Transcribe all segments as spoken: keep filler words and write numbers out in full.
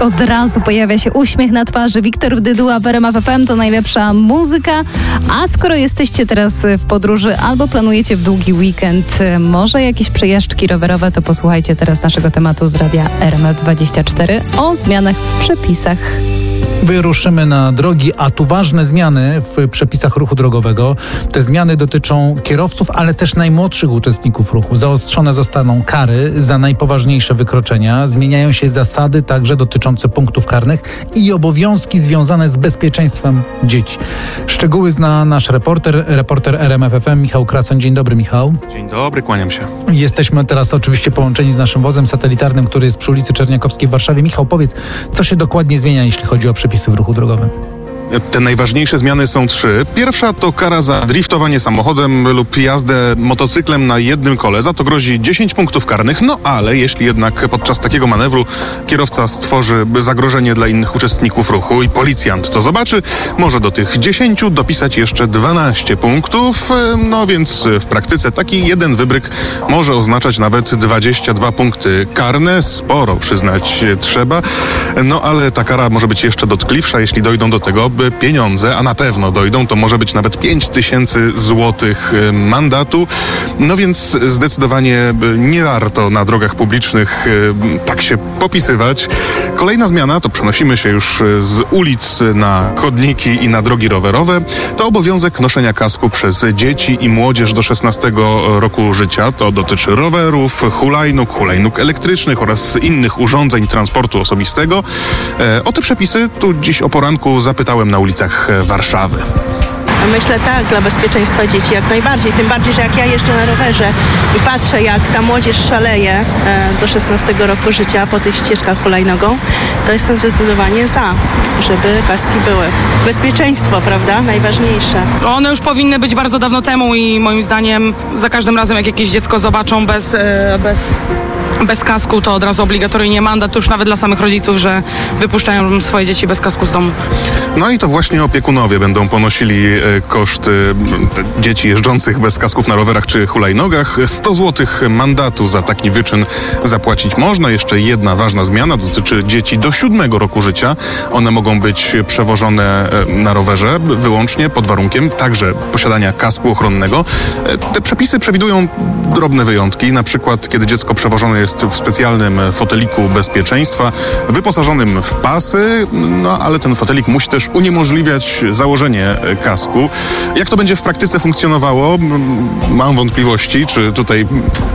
od razu pojawia się uśmiech na twarzy. Wiktor Dyduła w R M F F M to najlepsza muzyka. A skoro jesteście teraz w podróży albo planujecie w długi weekend, może jakieś przejażdżki rowerowe, to posłuchajcie teraz naszego tematu z radia R M F dwadzieścia cztery o zmianach w przepisach. Wyruszymy na drogi, a tu ważne zmiany w przepisach ruchu drogowego. Te zmiany dotyczą kierowców, ale też najmłodszych uczestników ruchu. Zaostrzone zostaną kary za najpoważniejsze wykroczenia. Zmieniają się zasady także dotyczące punktów karnych i obowiązki związane z bezpieczeństwem dzieci. Szczegóły zna nasz reporter, reporter R M F F M Michał Krasoń. Dzień dobry, Michał. Dzień dobry, kłaniam się. Jesteśmy teraz oczywiście połączeni z naszym wozem satelitarnym, który jest przy ulicy Czerniakowskiej w Warszawie. Michał, powiedz, co się dokładnie zmienia, jeśli chodzi o przepisy w ruchu drogowym? Te najważniejsze zmiany są trzy. Pierwsza to kara za driftowanie samochodem lub jazdę motocyklem na jednym kole. Za to grozi dziesięć punktów karnych, no ale jeśli jednak podczas takiego manewru kierowca stworzy zagrożenie dla innych uczestników ruchu i policjant to zobaczy, może do tych dziesięciu dopisać jeszcze dwanaście punktów. No więc w praktyce taki jeden wybryk może oznaczać nawet dwadzieścia dwa punkty karne. Sporo, przyznać trzeba. No ale ta kara może być jeszcze dotkliwsza, jeśli dojdą do tego pieniądze, a na pewno dojdą, to może być nawet pięć tysięcy złotych mandatu. No więc zdecydowanie nie warto na drogach publicznych tak się popisywać. Kolejna zmiana, to przenosimy się już z ulic na chodniki i na drogi rowerowe, to obowiązek noszenia kasku przez dzieci i młodzież do szesnastego roku życia. To dotyczy rowerów, hulajnóg, hulajnóg elektrycznych oraz innych urządzeń transportu osobistego. O te przepisy tu dziś o poranku zapytałem na ulicach Warszawy. Myślę tak, dla bezpieczeństwa dzieci jak najbardziej. Tym bardziej, że jak ja jeżdżę na rowerze i patrzę, jak ta młodzież szaleje e, do szesnastego roku życia po tych ścieżkach hulajnogą, to jestem zdecydowanie za, żeby kaski były. Bezpieczeństwo, prawda? Najważniejsze. One już powinny być bardzo dawno temu i moim zdaniem za każdym razem, jak jakieś dziecko zobaczą bez... E, bez... bez kasku, to od razu obligatoryjnie mandat, to już nawet dla samych rodziców, że wypuszczają swoje dzieci bez kasku z domu. No i to właśnie opiekunowie będą ponosili koszty dzieci jeżdżących bez kasków na rowerach czy hulajnogach. sto złotych mandatu za taki wyczyn zapłacić można. Jeszcze jedna ważna zmiana dotyczy dzieci do siódmego roku życia. One mogą być przewożone na rowerze wyłącznie pod warunkiem także posiadania kasku ochronnego. Te przepisy przewidują drobne wyjątki, na przykład kiedy dziecko przewożone jest w specjalnym foteliku bezpieczeństwa, wyposażonym w pasy, no ale ten fotelik musi też uniemożliwiać założenie kasku. Jak to będzie w praktyce funkcjonowało? Mam wątpliwości, czy tutaj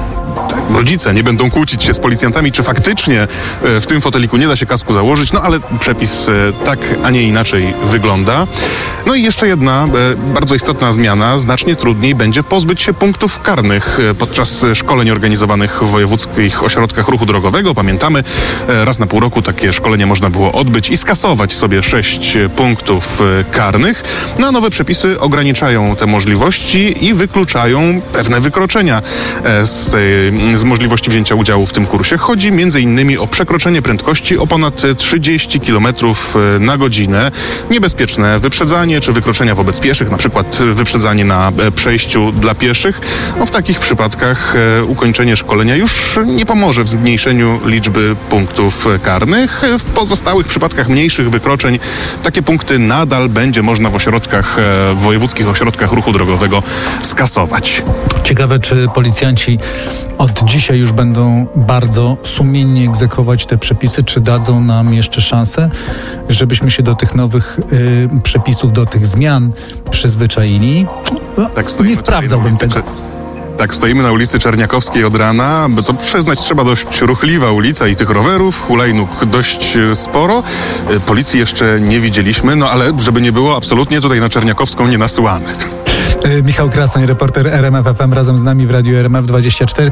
rodzice nie będą kłócić się z policjantami, czy faktycznie w tym foteliku nie da się kasku założyć, no ale przepis tak, a nie inaczej wygląda. No i jeszcze jedna bardzo istotna zmiana. Znacznie trudniej będzie pozbyć się punktów karnych podczas szkoleń organizowanych w wojewódzkich ośrodkach ruchu drogowego. Pamiętamy, raz na pół roku takie szkolenie można było odbyć i skasować sobie sześć punktów karnych. No a nowe przepisy ograniczają te możliwości i wykluczają pewne wykroczenia z tej z możliwości wzięcia udziału w tym kursie. Chodzi między innymi o przekroczenie prędkości o ponad trzydzieści kilometrów na godzinę, niebezpieczne wyprzedzanie czy wykroczenia wobec pieszych, na przykład wyprzedzanie na przejściu dla pieszych. No w takich przypadkach ukończenie szkolenia już nie pomoże w zmniejszeniu liczby punktów karnych. W pozostałych przypadkach mniejszych wykroczeń takie punkty nadal będzie można w ośrodkach, w wojewódzkich ośrodkach ruchu drogowego skasować. Ciekawe, czy policjanci od dzisiaj już będą bardzo sumiennie egzekwować te przepisy, czy dadzą nam jeszcze szansę, żebyśmy się do tych nowych y, przepisów, do tych zmian przyzwyczaili? No, tak stoimy, nie sprawdzałbym tego. Tak, stoimy na ulicy Czerniakowskiej od rana, bo to przyznać trzeba dość ruchliwa ulica i tych rowerów, hulajnóg dość sporo. Policji jeszcze nie widzieliśmy, no ale żeby nie było, absolutnie tutaj na Czerniakowską nie nasyłamy. Michał Krasoń, reporter R M F F M, razem z nami w Radiu R M F dwadzieścia cztery.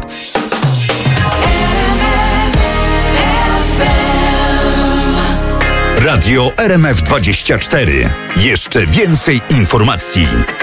Radio R M F dwadzieścia cztery. Jeszcze więcej informacji.